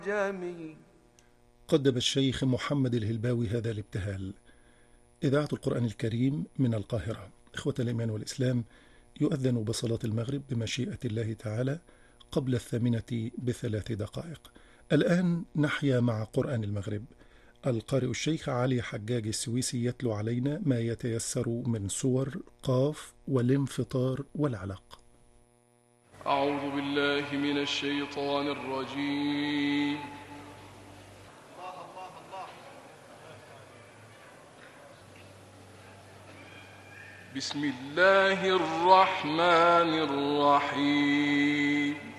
جميل. قدم الشيخ محمد الهلباوي هذا الابتهال. إذاعة القرآن الكريم من القاهرة. إخوة الإيمان والإسلام، يؤذن بصلاة المغرب بمشيئة الله تعالى قبل 8:03. الآن نحيا مع قرآن المغرب. القارئ الشيخ علي حجاج السويسي يتلو علينا ما يتيسر من سور قاف والانفطار والعلق. أعوذ بالله من الشيطان الرجيم. بسم الله الرحمن الرحيم.